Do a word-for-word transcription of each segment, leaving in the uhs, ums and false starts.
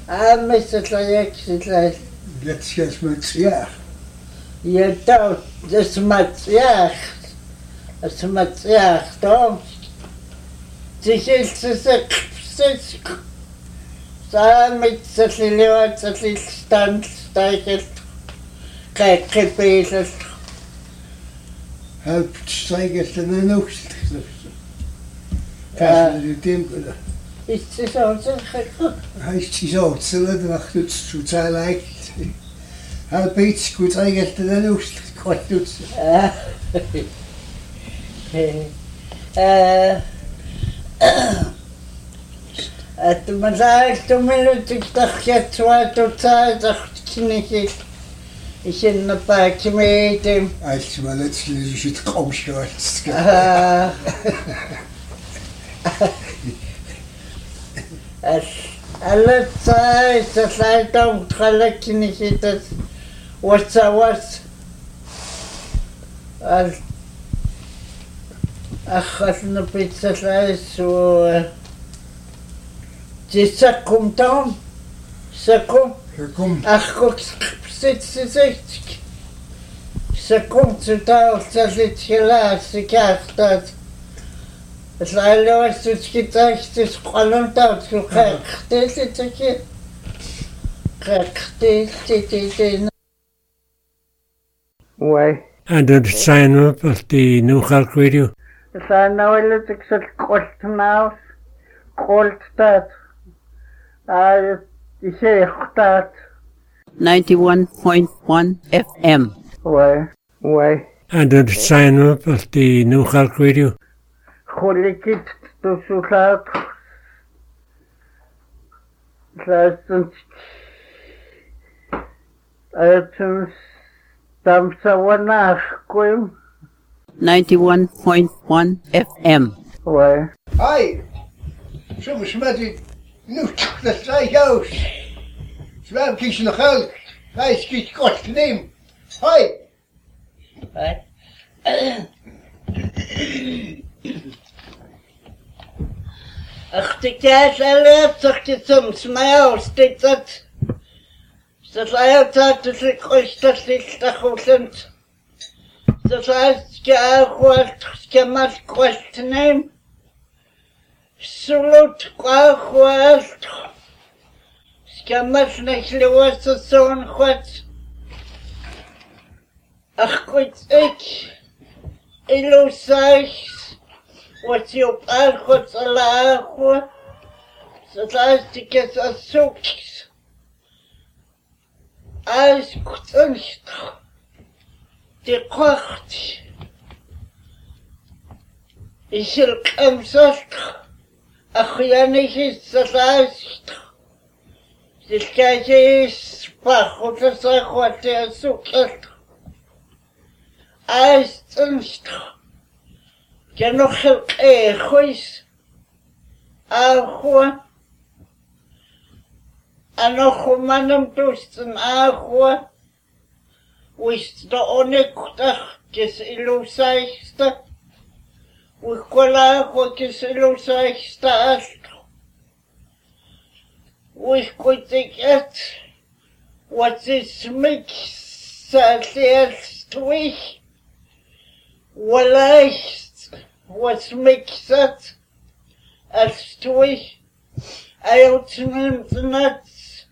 Аамиссаллариаксилаас Летсиасматсиар. Ятау десматсиар. Асматсиар том. Тихэлсэсэк сиск. Саамитсаллилуатсаллилстан стайкэл кэккэпэйлэл. Halbstreigeltenanukst. Kasnedimper. Itsisautsakku. Haistisautsaladrachtut sutalaakt. Halbitskutreigeltenanukst kottut. Eh At mansaagtumilutiktarkiatsuatutsaataqtiniki issinnapaakimiitim Altsimalatsillisit qawshuatska. As allatsaai sallaitaum qalakkinikitat watsawas al аххална пиццалаиссу тиссаккум таум саккум Саккум ахкукс ситсиситик саккум цутаалсаллитхилаассикаартаат слаалуассутикитаахтис qaluntaut суқаақтилитики қаақтилтититина Why? And then sign up at the New York Radio. Санаваллутик салққултнаус қултаат аа исеэхтаат ninety-one point one F M. Why? Why? And then sign up at the New York Radio. Холикит тусулаат лаасент аятс тамсаванашкуим ninety-one point one F M. Why? Hi. Soms met u nu dat zij juist. Zwem kies nog geld. Hij schiet kort neem. Hi. What? Ach, die kaas alert toch je soms mij aussteekt dat. Dat hij altijd de zich ooit dat zich dat goed. Dat hij gehoord, gemat kort neem. Salut gehoord. Gemat niet losse zo'n goed. Ach goed, ik. Ilo zeg. Wat je op al goed zal houden. Dat hij zich als zoekt. Als goed niet. Die kocht. Ik zal hem zeggen. Ach ja, niet is dat als. Dus kijk je eens. Pak dat zeg wat je zoekt. Als het niet. Je nog heel erg is. Agua. En nog een man hem toesten agua. Wist de onekdag, kis ilusaysta. Wikola agua kis ilusaysta astro. Wikotik et. Wat is mix salstwich. Walayst. Wat mixat. Astwich. Ayotmemt nuts.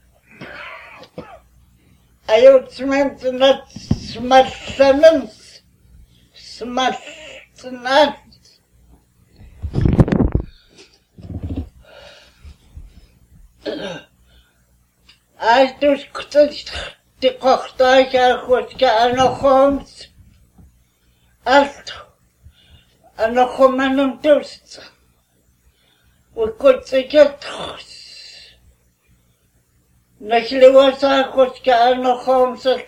Ayotmemt nuts. Smatsanens. Smatsanens. Als dus kutst de kochtij goed gaan nog ons. Als en nog om aan een toest. We kunnen het Nagluwas ako ka ano kong sa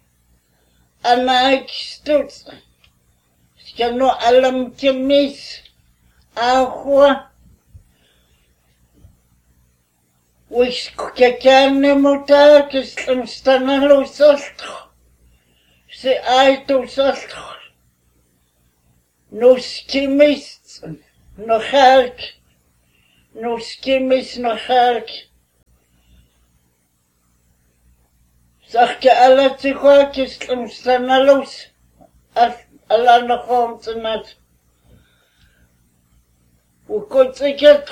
anak stoot. Kano alam kimis ako. Wis kakane mo ta kislam stanalo sastro. Si aito sastro. No skimis no halk. No skimis no halk. Sag alle Zichakis im Sanalus, alla noch um zu nat. Wo kurz ich jetzt,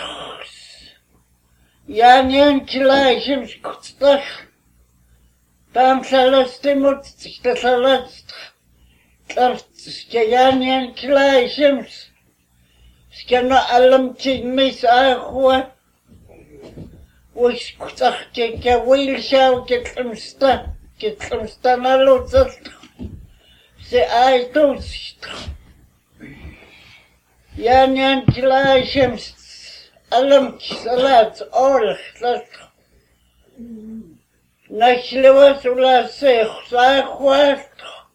ja, nicht gleich im Schutztag, там шалости мутsich das alles, das ja nicht gleich im, es kann nur allem Timis auch, وش كتاخدي كويلشا وكتلمستا كتلمستا نالو زلت سي اي توسشت يعني انت لا شمس ألمك صلاة أولخ زلت نشلوس ولا سيخ سايخ واسط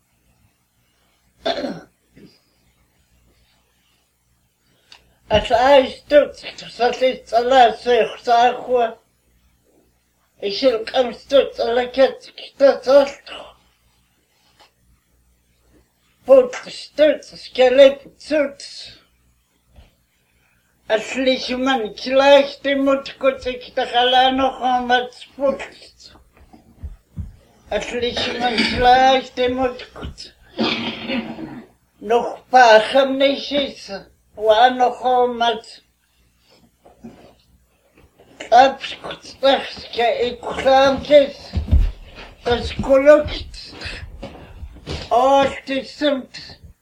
أسعيش توتك صليت صلاة سيخ سايخ واسط Ich will kommst du zu der Kette, das hast du. Putz, stutz, gelebt, zutz. Als liegt man gleich die Mut, kurz ich doch allein noch einmal putzt. Als liegt man gleich die Mut, kurz. Noch Pachen nicht ist, war noch einmal Abskutstachska I Kramkis, das Kolokst, Ortisamt,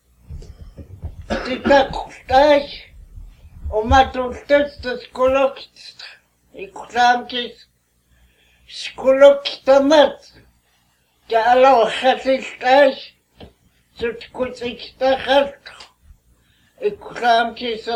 die Kakustach, und Matulstas, das Kolokst, I Kramkis, Skolokstamat, der Alochasistach, so Kutzikstachast, I Kramkis,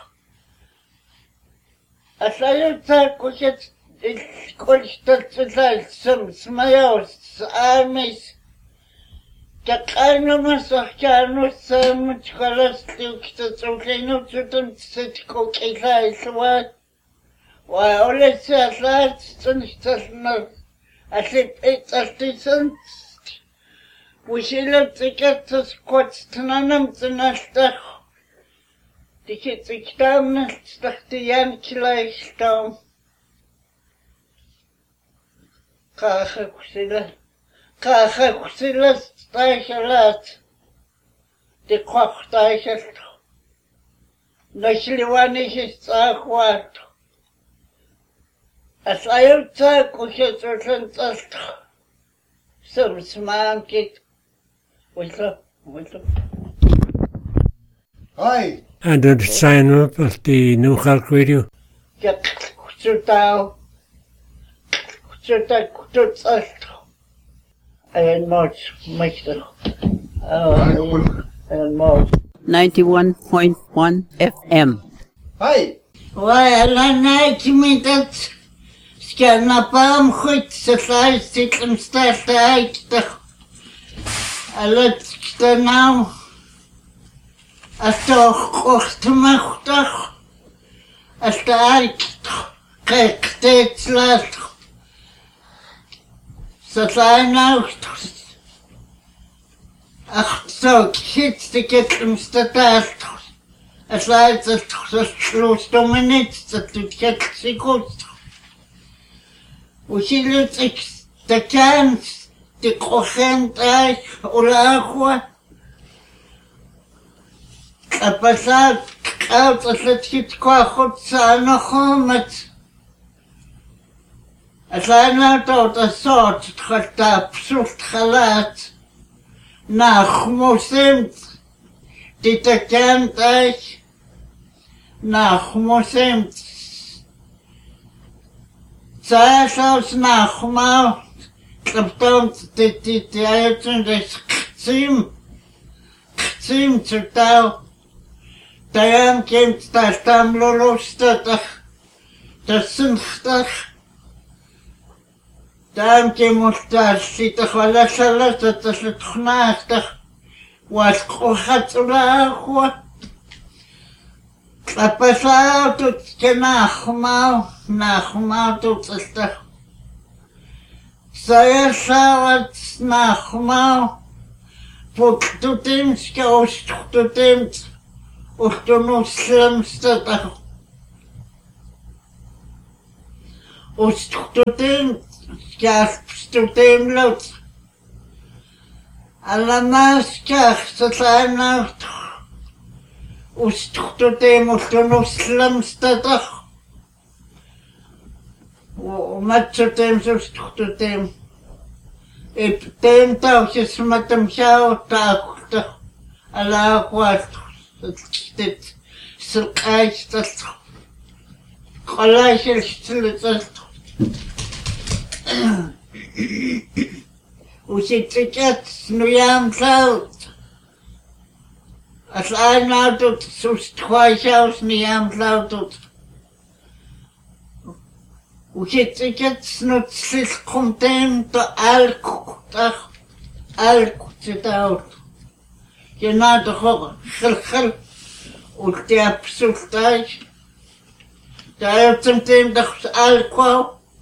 Asayuta kuchet kolstat sam smayos amis Kakano masakano sam chkalastuk tsuklino tutum tsitko kisaiwa Wa ole sasat tsunistasna asit etastisan Wishilo tikatus kwatstanam tsunastach Die geht sich dann, dachte Jan gleich da. Kache kusila, kache kusila, steichelat. Die kocht eichelt. Nachliwanig ist auch wat. Als Eilzeit kuchet so schon das. So, es man geht. Wieso, wieso. Hi. And then sign up at the New York Radio. Ja, kutsutao. Kutsutao, kutsutao. And much, much. Oh, and much. ninety-one point one F M. Hi. Why, I like me that. Scanna palm goed, ze fly zit hem staat uit. I let the now. Als toch kocht machtig, als de uit, kijk steeds lastig. Ze zijn nou, ach zo, shit, ik heb hem staat. Als hij het schloos door me niet, dat doet het zich goed. Hoe zie je het, ik, de kans, de cogent uit, of agua. A pasar out as het giet qua goed zijn nog met. Als hij nou tot een soort het gaat absurd gelaat. Nach moesemt, die te kent is. Nach moesemt. Zij zelfs nach maal. Klopt dit dit die uit en dus gezien. Gezien te touw. Dayan komt daar tam lolostag, dat zinchtig. Dayan komt daar zitten gelasselas, dat is het gnaastig. Wat gaat zo laag, Kapasal tot je nachmaal, nachmaal tot het toch. Zij zou het nachmaal, voor toetemske oost toetemt. Of de moslimste dag. Of student, ja, student loopt. Аланааскаах салаанаарту устухтутеемуллунусламстатар уматсутеем сустухтутеем эптеем таусисматам саавтаахта алаақуат тит силқайсталт қолаашилстилталт уситсикат нуяамлаут аслаанаатут сустхуайсаус ниаамлаутут уситсикат снутсилққумтеем то алкуктах алкутитаут янадохо хилхил ултиапсултай таятсэмтэм дахс алкуау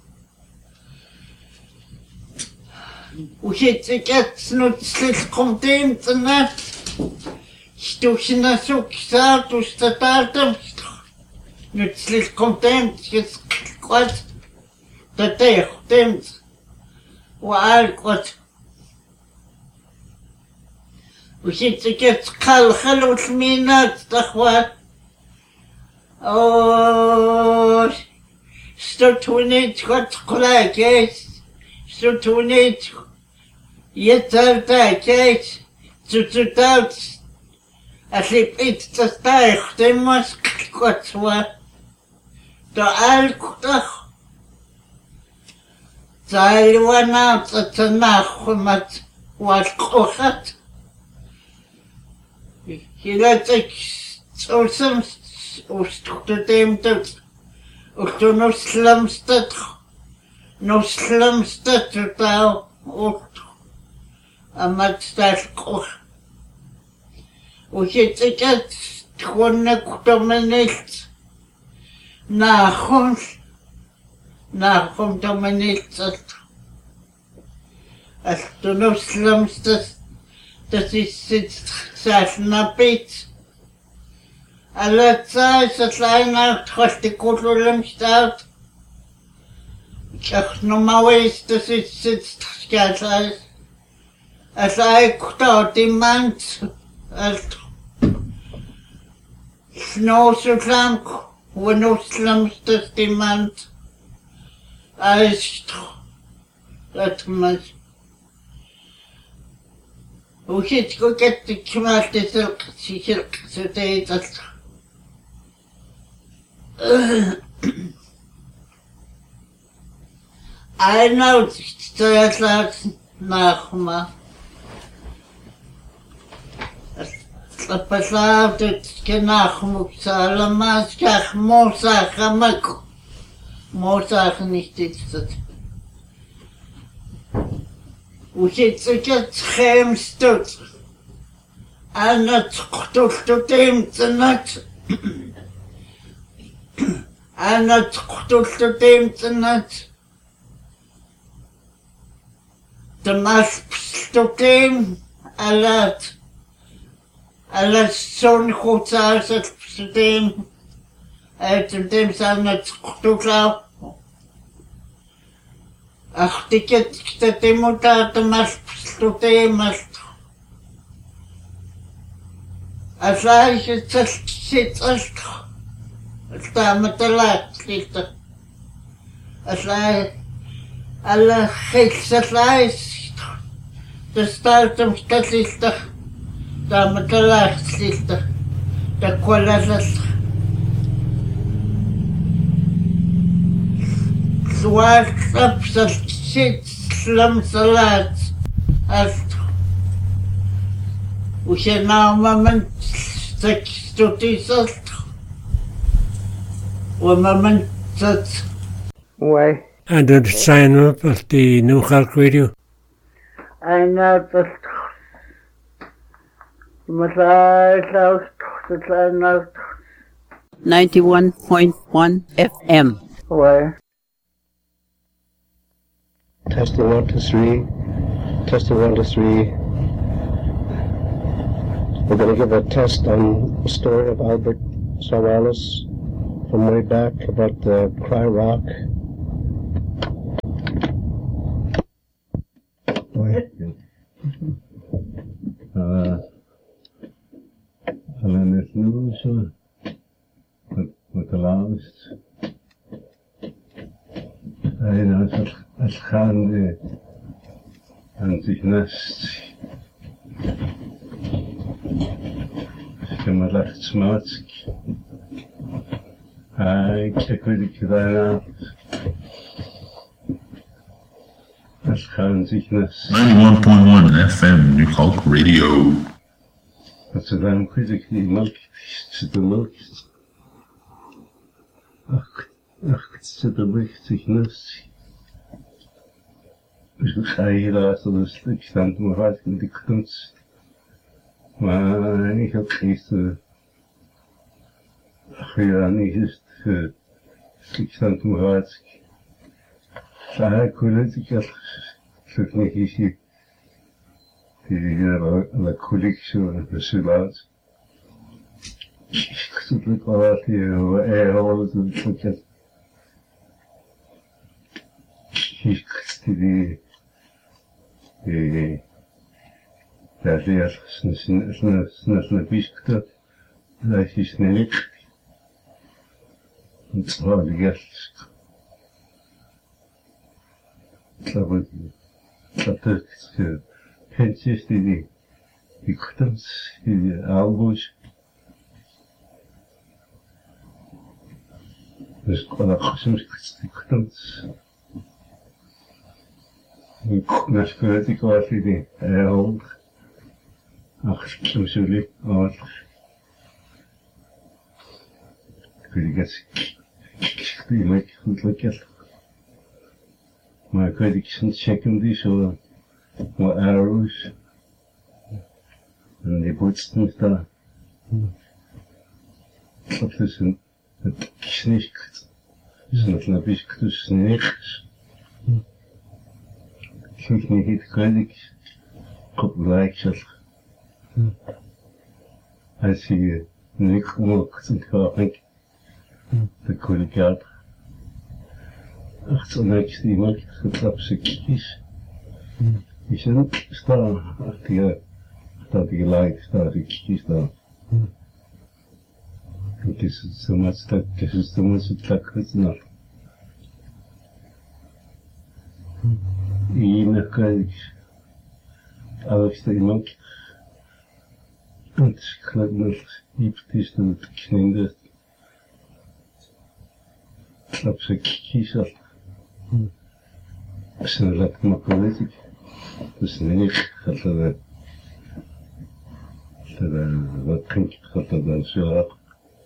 уситсикат снутсилққумтеем тнат стушинасук саатустатаатам нутсилққумтеем скискват татехтем уалкват уситсикат қалхалулминат тахват о стотунит хот клакес стотунит еталтакес цуцутаут аслипит тастаихтемас кватсва то алкутах зайлванаут цанахмат уалкохат хилатик цусам устуктемтат уктунусламстат нусламстат тау ут аматсталкох уситикат тхоннактоманилт нахун нахун томанилтат астунусламстат тасиссит саалнапит алатсаа сатлайнаарт халтиккууллуламстаат чахномавэс тасиссит скаалаа асаиккутаатиммаант алт сноусукланк ванусламстастиммаант аист атмас уситко каттикмаалтисэл сихил сутеитал айнаут стоятлаат нахма Пасаавтут кенахмуксааламаасках моосаахамак моосаахниститсат уситсикат хэмстут анатхтултутимтнат анатхтултутимтнат тамаспстутим алат алассон хутаасат сутим айтэмтэм санат хтуклаа ахтикет китатимутаатамал стутимал асаишитсалт тааматалаат лита асаа алла хилсалайс тастаатам сталилта тааматалаат таккуалалал суаалсапсалт сламсалаат алт усенаамаман такстутисалт уамаман тат Why? And the sign up of the New York Radio. I know that Masai ninety-one point one F M. Why? Testing one to three. Testing one to three. We're going to give a test on a story of Albert Savalas from way back about the Cry Rock. Boy. Einer als Khande an sich nest. Kama lacht smaatsk. Ai, kekudi kidana. Als Khande sich nest. ninety-one point one F M, New Hulk Radio. Als ze dan kwijt die melk, zit de melk. Ach, ach, zit de melk zich nest. Dus ik ga hier laten, dus ik sta me hard met die kunst. Maar ik heb gisteren, ach ja, niet eens, ik sta me hard. Ja, ik wil het, ik heb, ik niet hier, die la collectie, de salaat. Ik zit het wel uit hier, er alles, ik heb, ik die, ja, leer, snel biskte, dat is niet. Het was de gast. Dat was dat het pentjes die die kuttens, die albums. Dus ik kon ook soms die kuttens. Na skoro ti ko asli eol ach sumsuli or kurigas ki mek khutlakel ma kodiction checken die so mo arrows en die bootsten da dat is een het knikt is nog een beetje dus niks. Ik niet het kwijt, op lijkt als je niet genoeg te krijgen, dan kun je het achter niks die maakt getrapt ze kies. Je zit staan achter je, dat je lijkt, staat je kies daar. Het is zo wat dat het is zo wat het lijkt nog. И на кайк, Alex iemand, het kledden iets is dat het kninder, klap ze kiezen, ze laat me politie, dus niet dat er, dat er wat klinkt dat er dan zo had.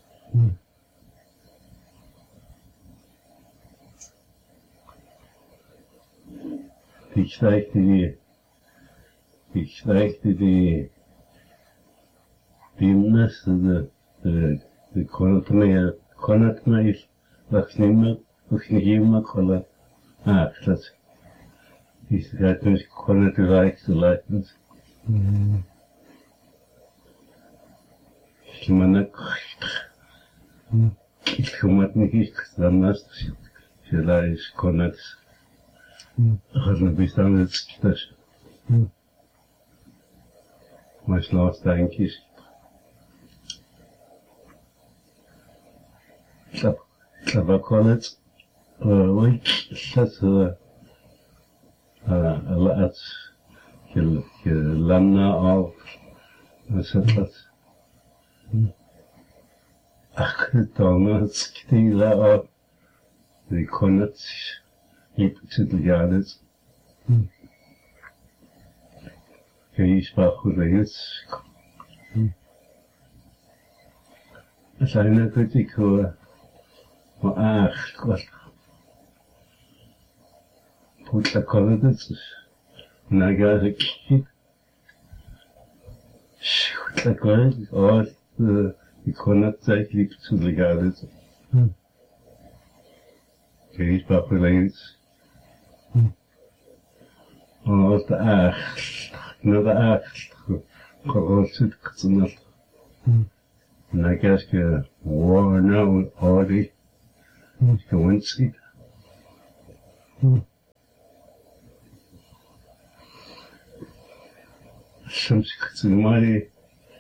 Ik strijkte die, ik strijkte die, die mensen, de, de, de kon het mij, kon het mij, wacht niet meer, wacht niet meer, kon het, ah, dat, die zei toen, ik kon het rijkste lijken. Ik ben ook, ik kom het niet, ik dan naast, je lijst, kon het. Gaan we staan met het schieters. Maar slaat dankjes. Slap, slap kon het. Oei, dat laat je je lamna af. Wat is dat? Ach, dan het schietela af. Die kon het. Ik zit er jaren. Je sprak goed eens. Zijn er goed ik hoor. Maar ach, wat. Goed dat kan het dus. Nou ga ik. Goed dat kan het. Oh, ik kon het eigenlijk zo de jaren. Je sprak goed eens. Oh, de acht. Nou, de acht. Gewoon zit ik het nog. En dan krijg je, wow, nou, oh, die. Gewoon ziet. Soms ik het maar die.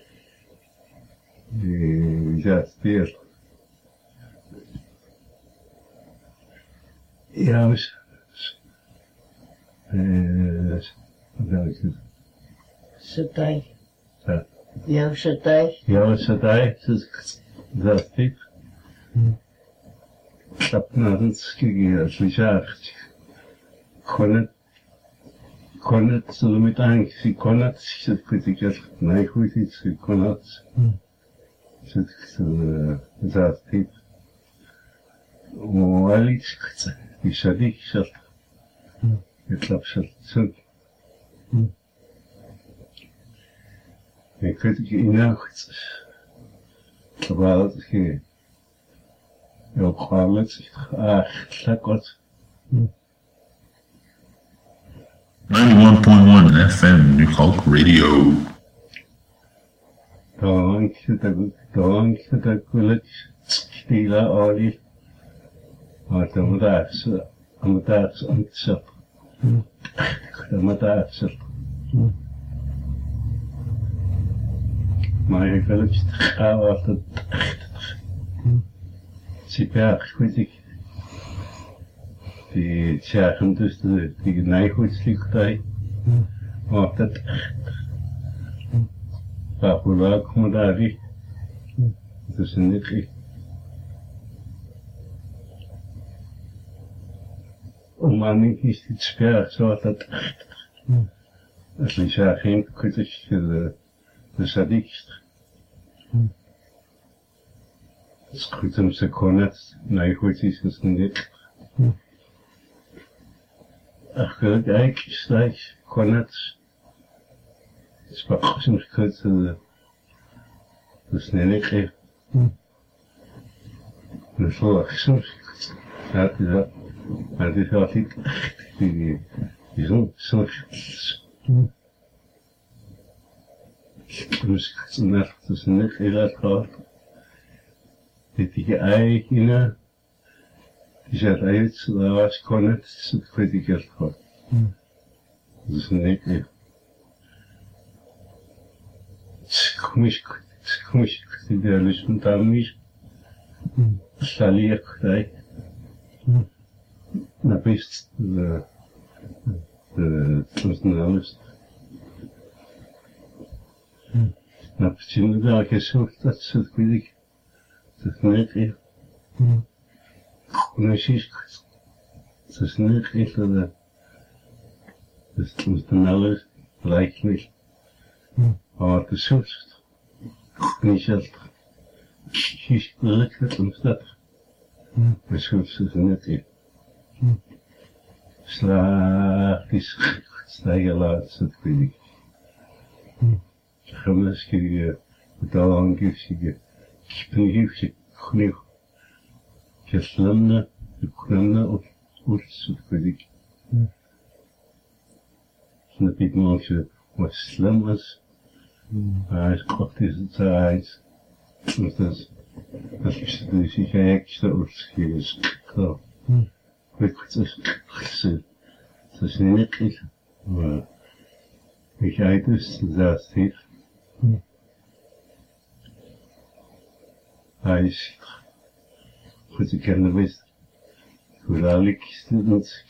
Die, ja, speelt. Ja, Eh, Wat is het? Satai. Ja. Ja, satai. Ja, satai, dus dat is dat naar het schikken, als je zegt, kon het, kon het zo met angst, kon het, zit kritisch, nee, goed iets, kon het, zit dat is wel iets, die sadik zat, ik klap zat zo. Ik weet het in nacht, terwijl het ging. Heel kwalijk, ah, lekker. ninety-one point one F M New Hulk Radio. Dank je dat, dank je dat gelukkig stila olie. Maar dan moet daar zo, dan moet daar zo aan het zap. Dan moet daar zo. Maar ik wil het gaan af dat super goed ik die zeggen dus de die nijgoedslichtij maar dat waar we wel komen daar die dus niet ik om aan niet is dit sper zo dat als je zegt geen kritisch de de sadikst Skrytem se konec, najchůjší se snít. A chvíli jak stać konec. Spokojnie jsem chtěl se to sněnit. Nešlo jsem já ty za a ty hlasy ty jsou jsou Misschien net to sněnit heel erg. Dit je eigen, die zet uit, daar was kon het, dat weet ik echt goed. Dat is niet meer. Komisch, komisch, die daar dus met hem is. Sali ik krijg. Na best de, de, het alles. Na misschien wel gezocht, dat is het weet ik. Dat is niet echt. Precies. Dat is niet echt dat het is dan alles lijkt niet. Maar het is zoest. Niet zelf. Kies gelukkig om dat. Maar zoest is niet echt. Slaag is stijgen laat, dat weet ik. Gemeske betaal aangeefsige. Kippengeefsige. Genoeg. Keslemne, uklemne of oortsutvedik. Snap ik maar als je wat slim is. Hij is kort is het uit. Dus dat is, dat is dus ik ga extra oortsgeven. Klaar. Weet wat is gezegd. Dat is niet echt. Maar ik ga dus dat heeft. Hij is goed, ik ken de best. Hoe ik student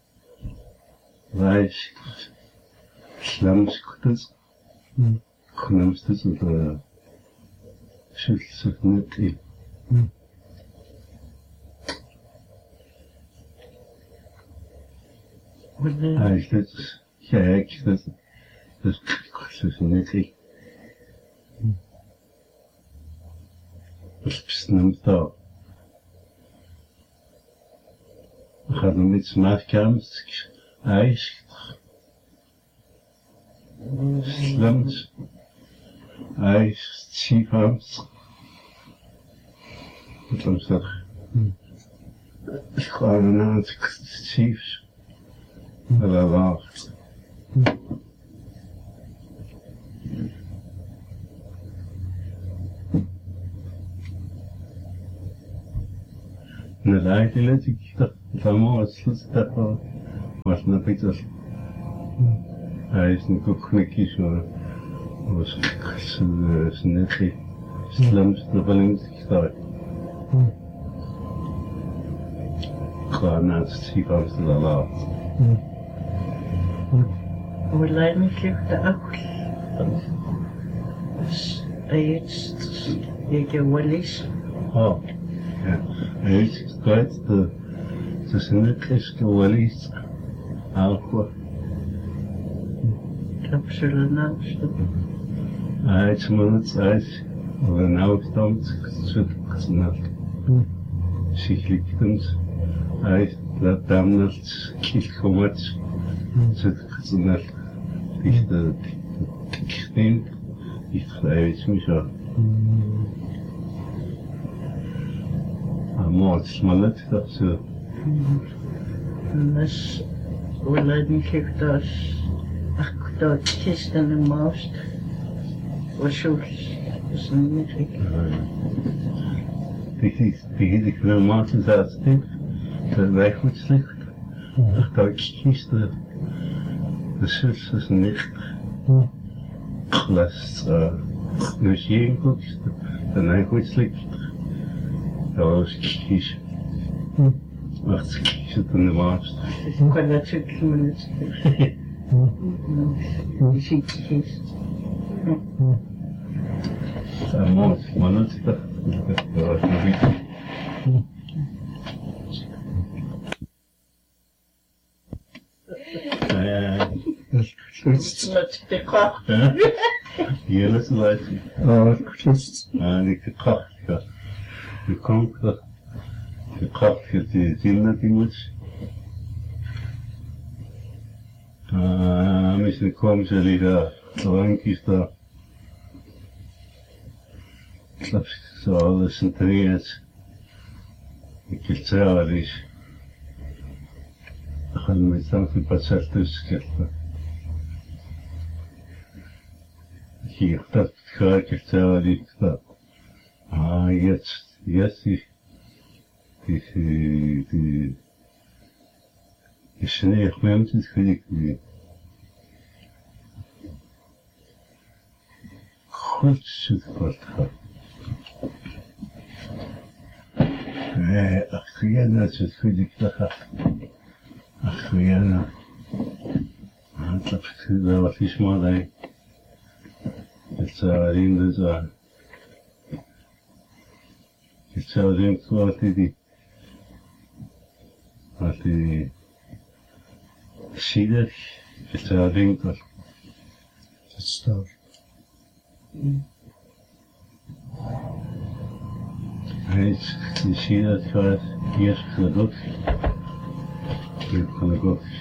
reis slamskutes kunamstes oder schützt nicht in. Hij is dus gek, dat is dus niet ik. Dat is niet zo. We gaan met smaakkamers, ijs, slams, ijs, chiefhams. Wat was dat? Gewoon een aantal chiefs. Dat was En de eigenlijk ik dacht allemaal het slotstap was naar Pieters. Hij is niet ook knikjes maar was net slams de balans gestart. Gewoon na het zie van de laat. Улайны лифта акул. Эйц яке валис. Oh, ja. Eet kwijt de tussen de kisten wellicht alcohol. Kapsulnaast. Eet minutes uit, we nou stand zit snel. Sichlik komt uit laat dan het kilkomat zit snel. Ik de ik ik weet niet zo. Moord smalet dat ze. Nas улайны лифта акта кистаны маust. Ошол снег. Dit is die ik wil maken dat stuk. Dat wij goed slecht. Dat ik kies de de zus is niet. Last dus je goed. Dat wij goed slecht. Dat was kies. Wacht, kies het in de maast. Когда чуть минут. Жить. Dat moord, maar dat is dat. Dat was nog niet. Not the cock. Hier is het uit. Oh, just. Ah, ik gekocht. Je komt dat. Je kocht je de zin dat je moet. Ah, misschien komen ze liggen. Drankjes daar. Ik snap zo alles in trainet. Ik wil zeggen is. Dan gaan we met z'n passer tussen krijgen. Hier, dat ga ik zeggen niet. Ah, jetzt, jetzt is. Die, die, die. Die sneeuw met het gelijk. Goed zit wat gaat. Nee, ach, ja, dat is het gelijk dat gaat. Ach, ja, nou. Het is wel wat is maar dat. Het zou erin dus aan. Het zou erin wat die. Wat die. Zielig. Het zou erin wat. Het staat. Hij is, je ziet dat gaat eerst gelukt. Hier kan ik ook.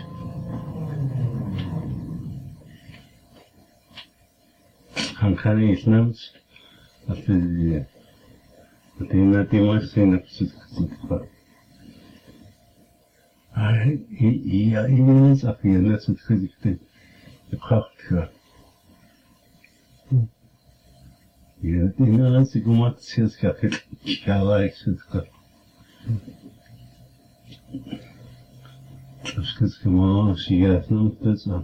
Han kan niet neemt. Dat is dat hij net die mooiste in het zit gaat. Hij, ja, iedereen is af hier net zit gezegd. De kracht gaat. Ja, iedereen is gemaakt zit gaat. Ja, like zit gaat. Dat is het gewoon als je gaat noemt het zo.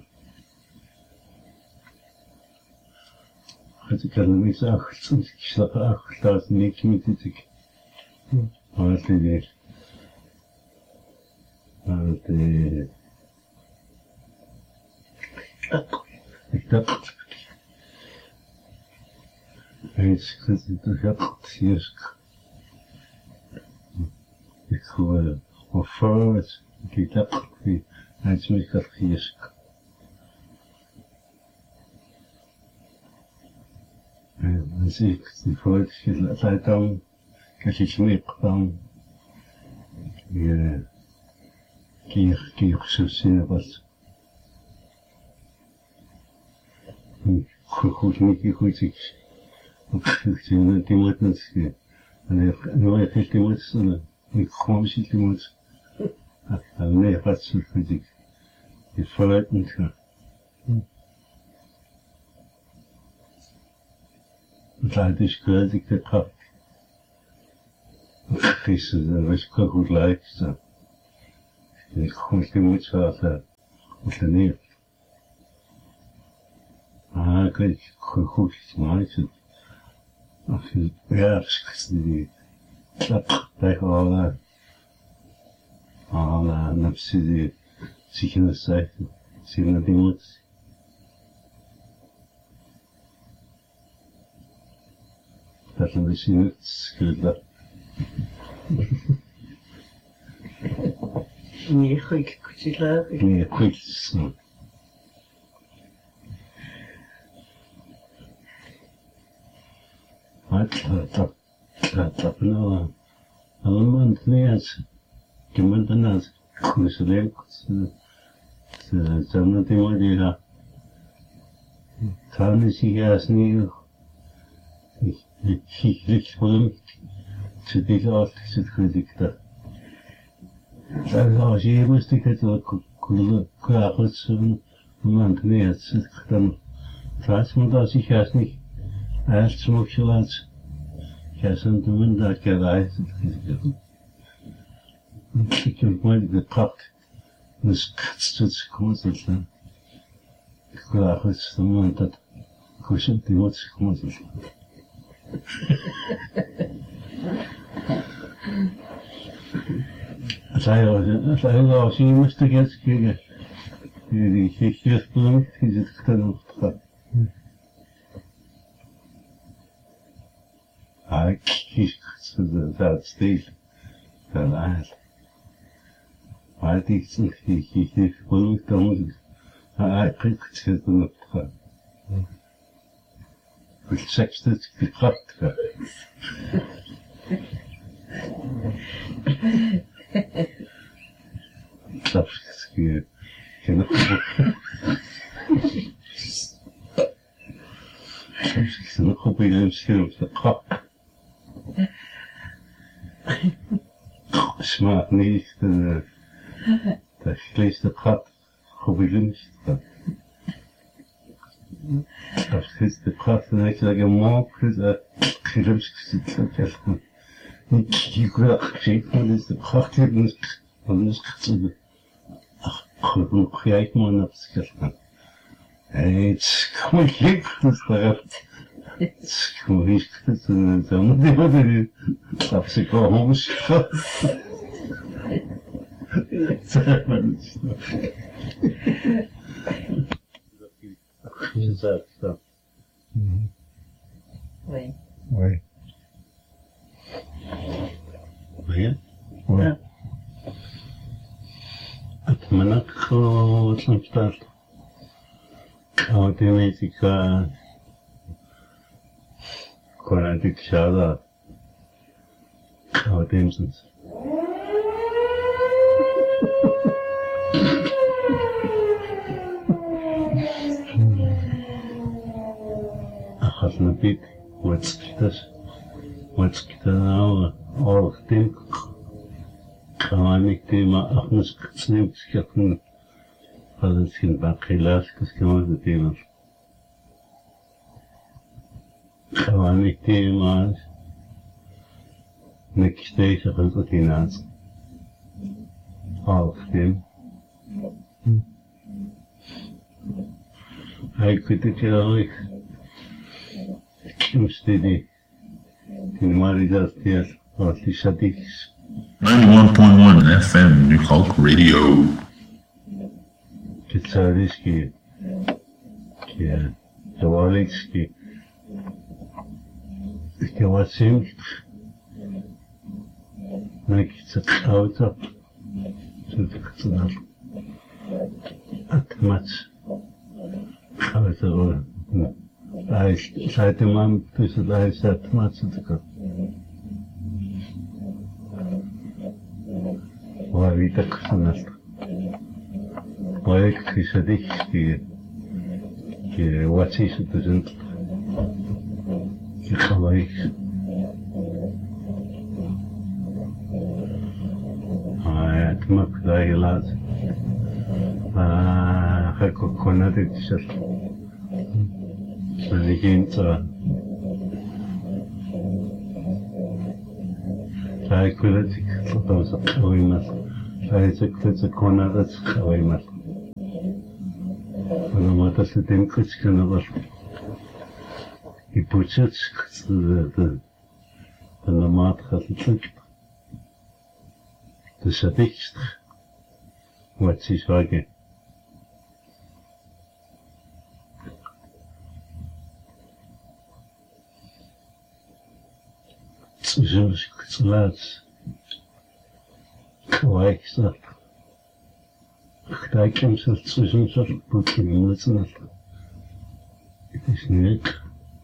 Het kan niet zeggen, ik snap echt dat niks met het ik. Maar het is maar het is ik dacht het is het gaat hier ik hoor of voor het ik dacht het is mij gaat hier Dus ik, die vooruit tijd dan, als je knip dan, je, kier, kier, zo zien wat. Goed, goed, niet goed, ik, ik zie dat die moet niet, en ik, nu heb ik die moet, ik gewoon misschien die moet, en nee, wat zo goed, ik, ik vooruit niet gaan. Het is goed, ik heb gehad. Gisteren was ik goed lijkt. Ik kon die moet zaten op de neer. Ah, ik weet goed goed maken. Ja, die dat tegen alle alle nafsi die zich in de zijde Sina Dimuts. That's the Sinuts, good luck. Ni quick kutila. Ni quick snow. Top, top, no. Allemaal neers. Gemand anders. Kuselem. Sana Dimodira. Tani sigas ni. Ich ich wollen zu dieser Art zu kritikta. Dann ich musste ich so cool klar so man neers. Dann weiß man das ich erst nicht. Erst zum Schluss. Ja, sind wir da gereist. Ich habe mal gekocht. Das kannst du zu kommen sein. Klar, ist man das. Kuschelt die Mutter kommen sein. Sei sei auch sie müsste jetzt gegen die Geschichte spielen, diese kann noch. I kick to the that stage that I I think he he he will come. I pick to the front. With sex that he cut. That's good. Can I hope he lives here with the cup? Smaakt niet, dat vlees dat gaat gebeurd. Dat is de kracht en ik zeg een man, dat gerust zit dat echt. Ik wil gezien van is de kracht van van is gezien. Ach, gewoon kijk maar naar het scherm. Het kom ik dus daar. Скорее, там делали, а психология. Oui. Oui. Oui. Oui. أتمنى تكون تنفتح أو تميتك Konatik Shada How Dimsons. أخذنا بيك واتسكتش واتسكتنا أو تيم كوانيك تيما أخنس كتسنيم كتسكتنا هذا سين باقي لاس كتسكتنا تيما كوانيك تيما نكشتيش غلطتيناس أو تيم هاي كنت كلاوي كمستدي تنماري داستياس واتي شديكس ninety-one point one F M New Hulk Radio. كتساريسكي كي دواليكسكي كواسيم نكتساوتا تتكتنار أتمت خاوتا Aish, saite mam, tuisa dai sat matsutka. Вавита ксанас. Ваик кисадих ки ки ватсис тузент. Ки хаваик. Ай, тмак дай лаз. А, хако конадик тишат. Begint Zij kunnen zich tot ons afgewimmeld. Zij zegt ze konden dat gewimmeld. En dan moet ze denken dat kunnen was. Je budget de de de maat gaat het lukken. Dus het is wat ze zeggen. lads. Kwijkstad. Kijk hem zo tussen zo'n boekje moeten. Het is niet.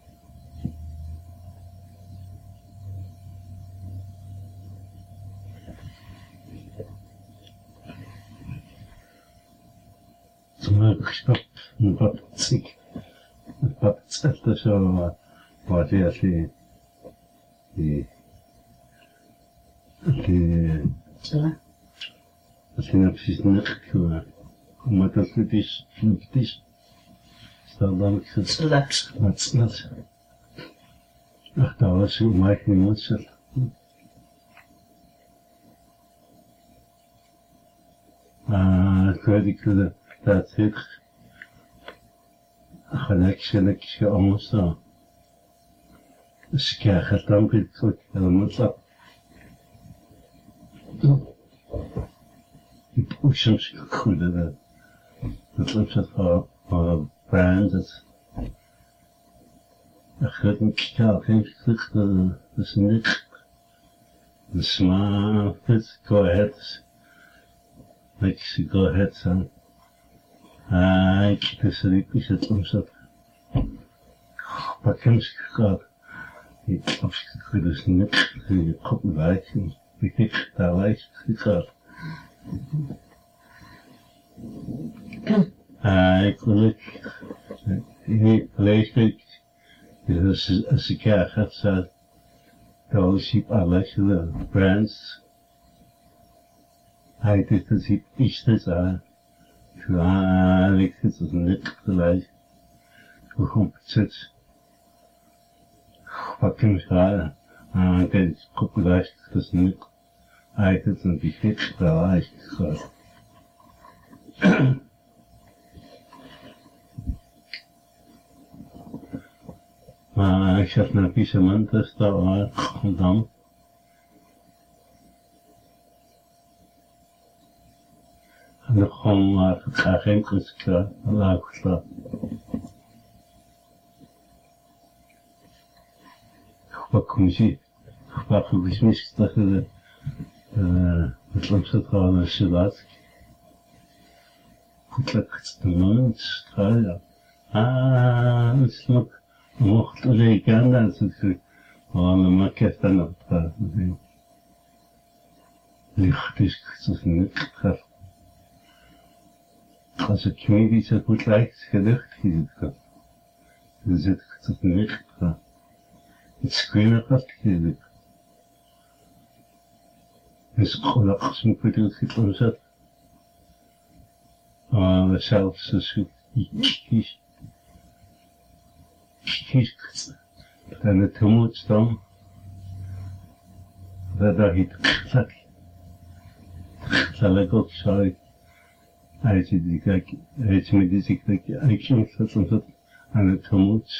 Toen ik stop, wat ziek. Wat zegt er zo, wat je die, die, die, dat je nou precies niet gekomen. Maar dat het is, het is, stel dan ik het slaat, wat slaat. Ach, dat was hoe mij niet moet zetten. Ah, ik weet ik dat, dat ik, gelijk gelijk geëmst dan. Dus ik krijg het dan weer terug, helemaal slap. Ik push hem zo goed dat dat loopt het voor brand dat ik ga niet kijken terug dat is niet de smaak het go ahead like go ahead son ah ik dus ik push het om zo pak hem zo goed ik heb het dus niet je kop bij ik ik daar lijkt het Ah, ik wil ik, ik lees ik, dus als ik krijg het zo, dan is het alles de brands. Hij doet het niet iets te zijn, ja, ik zit het niet gelijk, hoe komt het zit, wat kan ik gaan, ah, ik heb het kopgelijk, dat is niet, hij doet het niet gelijk, gelijk. Maar ik zat naar Pisement, dus daar was dan. En dan gewoon maar graag geen kunstklaar, laat ik staan. Wat kom je zien? Wat kom je zien? Dat je het lamset gewoon een salat. Goed lekker te doen, ja. Ah, het is nog. Mocht ik aan dat ze gewoon maar kerst dan op het licht is het niet gaat. Als ik me iets zo goed lijkt, gelucht is het gaat. Dus het gaat niet gaan. Het screamen gaat gelukt. Dus gelukkig als ik me goed goed omzet. Maar zelfs als ik kies. Kies dan het moet staan dat daar iets gaat zal ik ook zo uit die kijk uit met die ziekte ik denk dat het aan het moet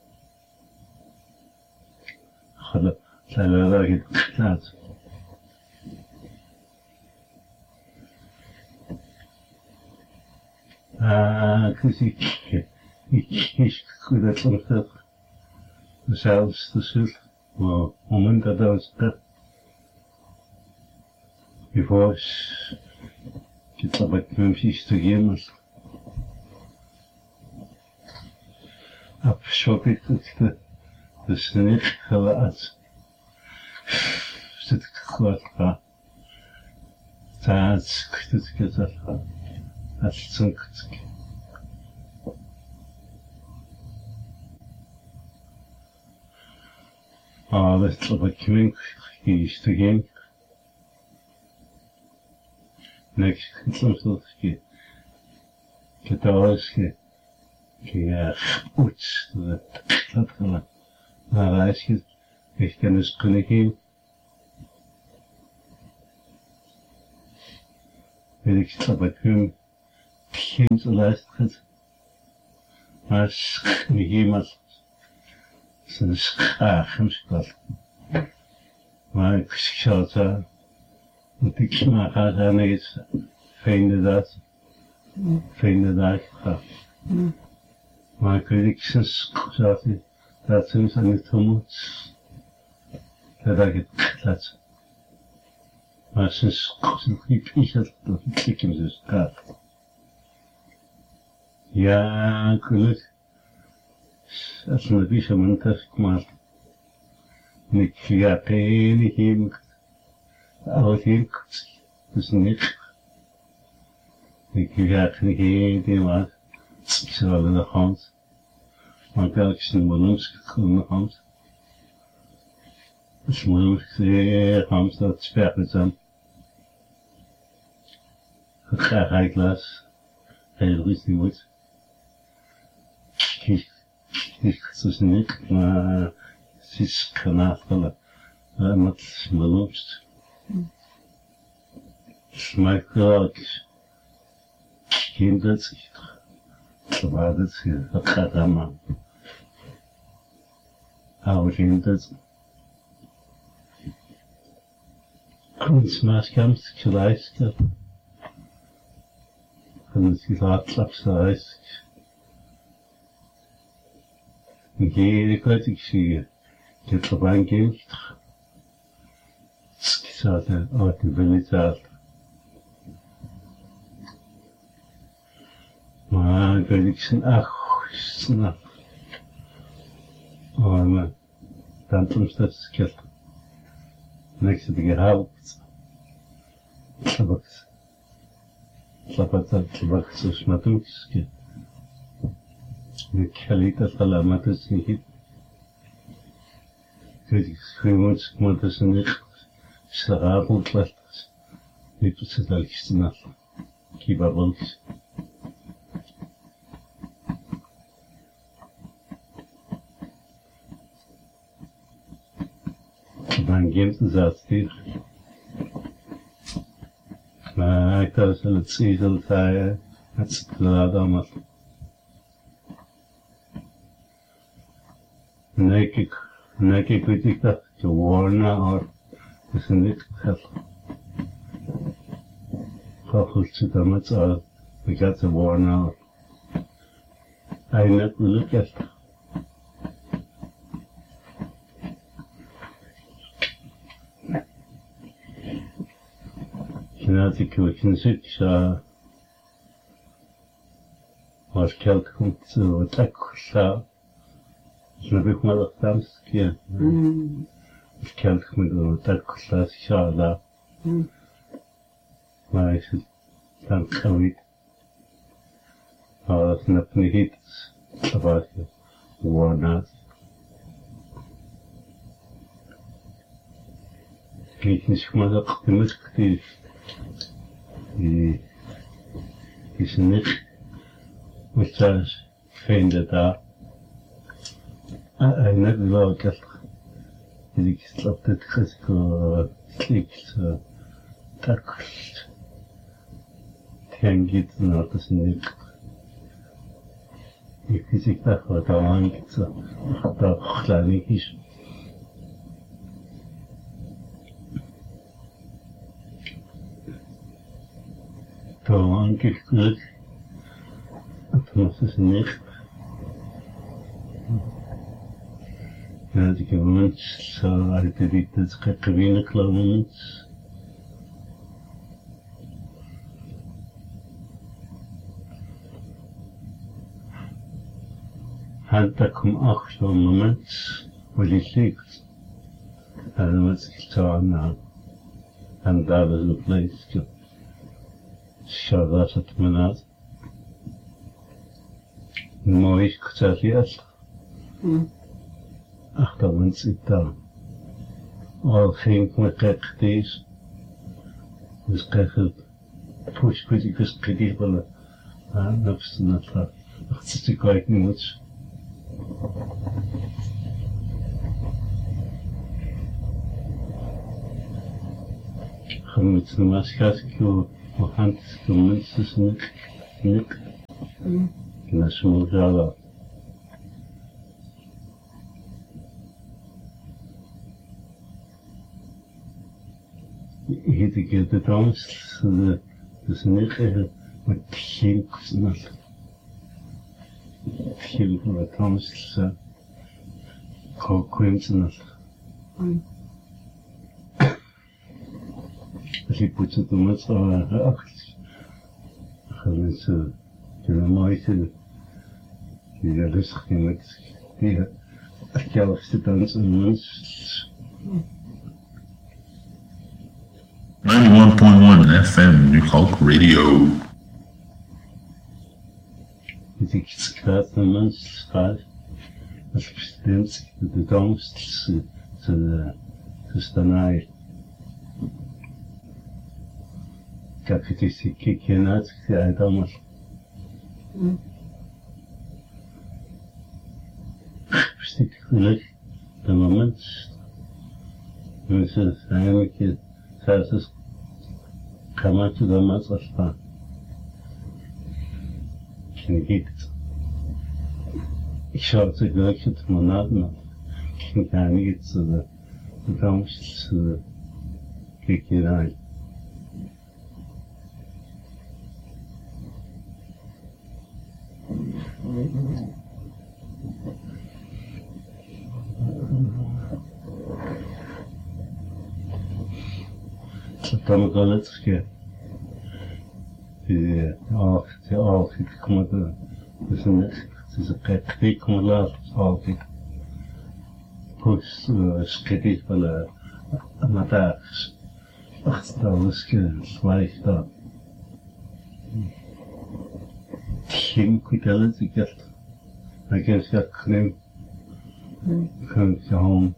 gaat zal er daar iets gaat ah ik ik is goed dat soms dat zelfs de zult, maar moment dat dat dat before ik het bij kunstjes te geven op shopping het dus niet gelaat zit goed ja dat is het dat dat is het Ah, dat is wat ik kies te gaan. Niks, soms dat ik het alles ge ge goed dat dat kan. Maar als je ik kan dus kunnen geven. Weet ik dat ik hem geen te luisteren. Maar niet iemand. Zijn schaamschap. Maar ik zou het aan. Want ik maar ga daar niet. Vind dat. Vind dat ik maar ik weet ik zijn schaamschap. Dat ze aan het gemoed. Dat ik het laat. Maar sinds ik is het dat ik hem dus gaat. Ja, gelukkig. Als een beetje mijn tas maar. Ik ga geen hem. Al geen. Dus niet. Ik ga geen die maar. Ik zal in de hand. Maar welke zijn balloons in de hand. Dus balloons zeer hand dat sperrt aan. Ik ga geen glas. Heel rustig wordt. Ik is niet, maar het is kanaal. Met balloons. Smakelijk. Kindert zich. Terwijl het zich gaat aan. Hou kindert. Kunstmaatkamp geleistet. En het gelaatslapsreis. En geen kwijt ik zie. Ik heb erbij gegeven. Ik zat er uit de village. Maar ik weet ik zijn ach, snap. Oh, maar dan toen staat het skelt. Niks heb ik gehaald. Tabak. Tabak, tabak, zo smatuk. Ik ga niet dat allemaal te zien. Ik weet ik gewoon, ik moet het niet. Sarabel plaats. Ik moet het al gestaan. Kibabels. Dan geeft het dat hier. Maar ik had het zezel taaien. Het is het laat allemaal. Nee, ik, nee, ik weet ik dat. Je warna or. Het is niet geld. Ga goed zitten met z'n. Ik had de warna or. Eindelijk wil ik het. Ik weet niet, ik zou als kelk komt wat ik zou snap ik maar dat dans keer als kelk met wat ik zou zou daar maar is het dan kan ik maar dat snap niet iets dat was je woord ik niet maar dat gemist is Die is niet met zelfs vrienden daar. En net wel dat ik snap dat het klikt, takelt. Het gaat naar het niet. Ik zie dat wat er aangeeft, dat klein is. Danke, gut. Das muss es nicht. Ja, die gewünscht, so alte Witte, das kann gewinnen, glauben uns. Halt, da kommt auch so ein Moment, wo die liegt. Also muss ich sagen, and that is the place to show that at Manat. Mooi gezegd. Ach, dat wens ik dan. Al ging ik me gek deze. Dus krijg ik push criticus credible. Ah, dat is net dat. Dat is te kwijt niet moet. Gemoed de maatschappij. We gaan de mensen niet. Niet. Na smuzala. Hier de gete dans, de dus niet met kinks nat. Heel met dans, kookwims nat. Als put het om het zo acht. Gaan mensen kunnen mooi zijn. Die er rustig in het. Die kelfste dansen mens. ninety-one point one F M New Hulk Radio. Die ik schaat de mens schaat. Als president de toekomst ze ze ze staan. Как это сики кинатская дома. Стикнули до момент. Мы се знаем, что сейчас камать дома сошла. Книгит. Ich schaue zu gleichen Monaten. Ich kann nicht zu der Toekomst zu Kickerei. Там галецкие. Die auch die auch die kommt das sind diese Krieg kommt la auch die Push skittig weil Mata ach da was gleich da Kim kutale sikat I guess ja knem kan je home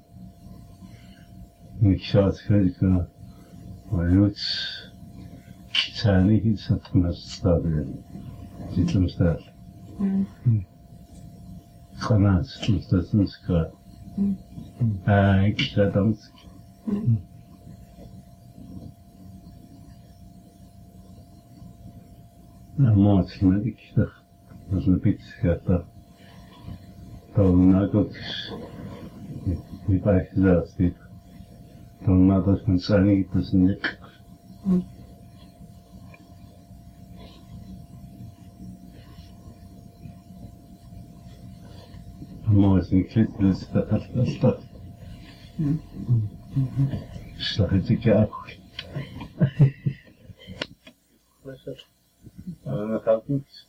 ik zou het zeggen maar het zijn niet het maar zit hem staat Khanaat dat is ska ah ik zou dan nou mooi maar ik dacht dat is een beetje gaat dan nou ook niet bij gezegd dit dan maar dat van zijn niet dat is niet mooi is een klit dus dat dat dat slag het ik ook dat gaat niet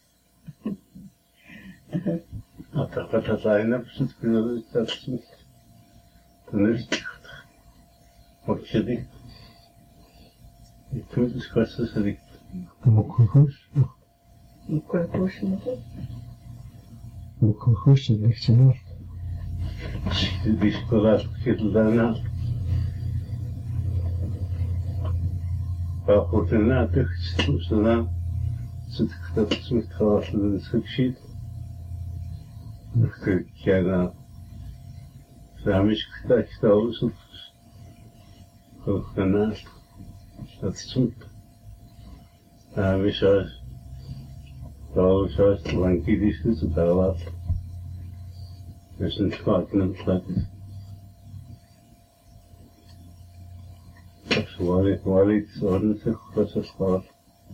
dat dat dat zijn dat is kunnen dat is niet dan is het wat je dit ik vind het kwestie dat ik Mokhosh. Mokhosh niet. Mokhosh is echt zo. die schoolers zitten daarna maar goed en na toch zo dan zit dat is met gehad dat is geschied ik ken Flamisch gedacht alles of ook daarnaast dat is goed ah we zo zo zo lang is het zo daar wat dus een kwart en dat is Waar ik waar ik zo'n zich was het gehad.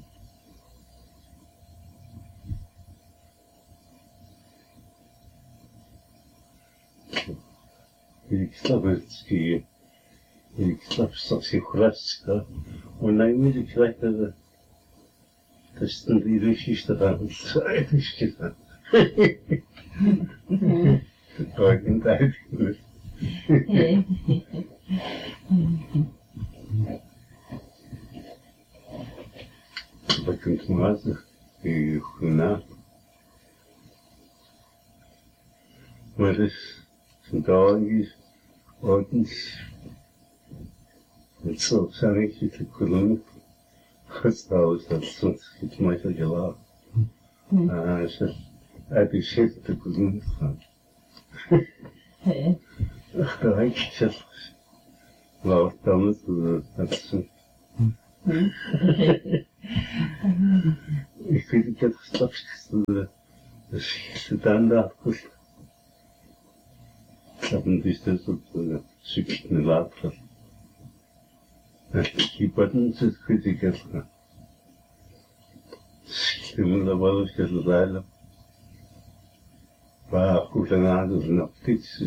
Ik snap het, ik ik snap straks je glas, en dan moet ik zeggen dat dat is een illusie dat aan het zijn is gedaan. Dat kan ik niet uitgevoerd. Dat kunt maar zeggen, goed maar het is een dag is ordens het zo zijn ik het kunnen gestaan dat soms het mij zo gelaat ah ze heb ik zit te kunnen gaan ach daar ik zit laat dan het dat is ik vind het straks dat is dan dat goed dat is dus dat zoekt een later die button zit kritisch ik moet dat wel eens zeggen maar goed en aan dus nog iets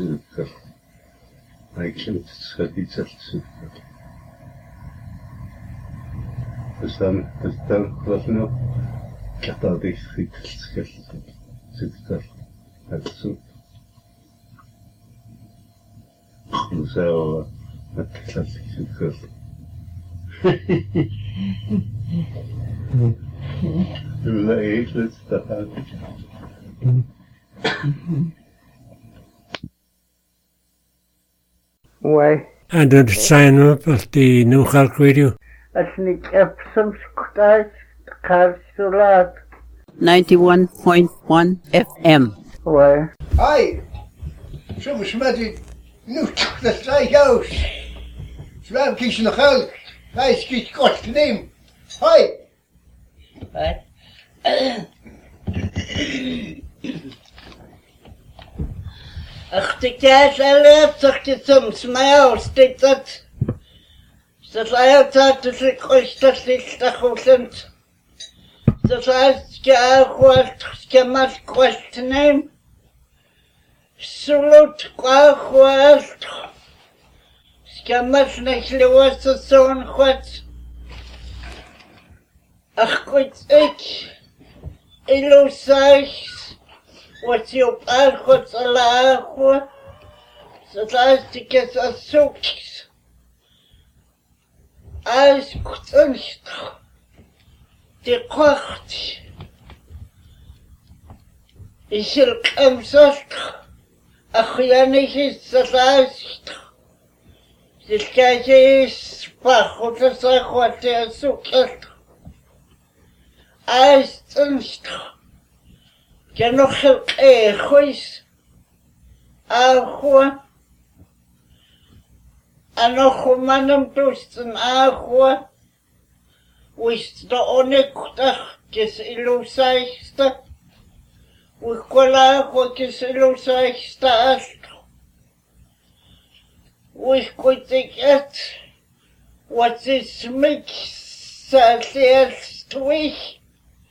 ik vind het gaat iets uit Bestand bestand was noch kata dich skell skell alltså så att klassisk skell du är helt stadigt. Why? And then sign up at the New York Radio. Asnik Epsom Scottise Carsulat. ninety-one point one F M. Why? Hi. Some smetty nu the strike house. Swam kies nog elk. Hij schiet kort neem. Hi. Why? Ach, de kaas alle zegt het soms mij aus, dit dat. Dat hij dat is ik ooit dat is dat goed. Dat hij ja goed, je mag kwast neem. Sulut qua goed. Je mag niet lezen zo'n goed. Ach, goed ik. Illusies. Wat je op aardig zal lagen, zodat ik het als zoekjes. Als kunst, die kocht, is er een zot, ach ja niet is dat als dit kijkje is spach, dat is wat je zoekt. Als kunst. Que no é ruis a rua a no humanum tusten a rua wist de onekta que se ilusaista o cola rua que se ilusaista astro o escoitequet what is mix salestui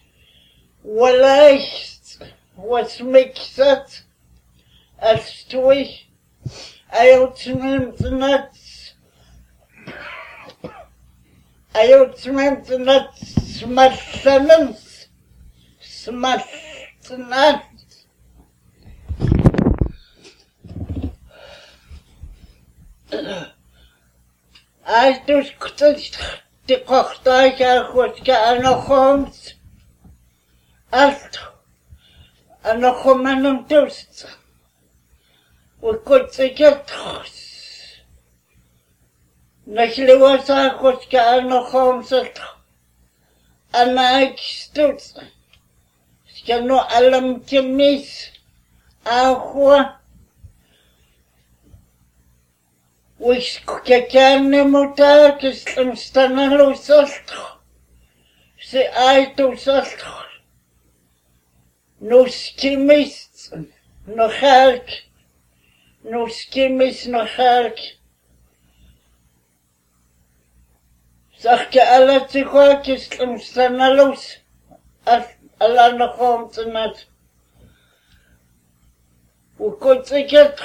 walais was makes it as to I ultimately not I ultimately not smash lemons smash not I just couldn't the cocktail I was getting a homes after and nog om aan hem toest. We konden het goed. Nog leeuwen zijn goed gaan nog om zit. En ik stoot. Ik kan nog allemaal te mis. Agua. We kijken naar elkaar. Ik stem staan aan los astro. Ze uit ons astro. Nos chemist, no halk, nos chemist, no halk. Zeg je alle tegoedjes om staan los, als alle nog om te net. Hoe komt ik het?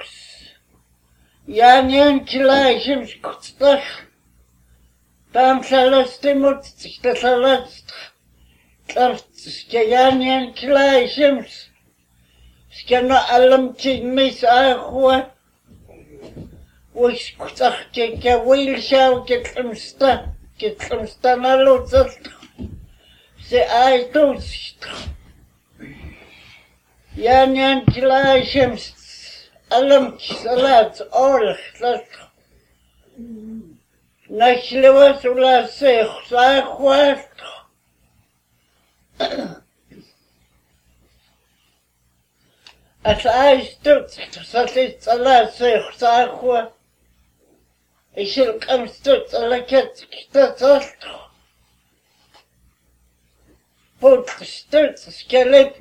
Ja, niet een klein schuttig. Dan zal het de moed zich de verlaat. Skjanian kleisjems. Skjana allam mis agua. Wiskutach ke wilshau ke tlemsta. Ke tlemsta na lotsast. Se ai tost. Janian kleisjems. Allam salat orch. Nachlewa sula se agua. Als hij doet, dat is Allah zich zeggen. Ik zal hem doet, Allah het dat is. Voor het doet,